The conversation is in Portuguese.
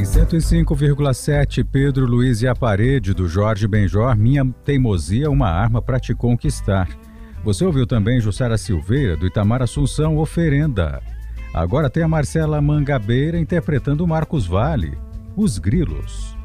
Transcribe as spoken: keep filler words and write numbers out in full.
Em cento e cinco vírgula sete, Pedro Luiz e a Parede, do Jorge Benjor, Minha Teimosia, uma arma pra te conquistar. Você ouviu também Jussara Silveira, do Itamar Assunção, Oferenda. Agora tem a Marcela Mangabeira interpretando Marcos Valle, Os Grilos.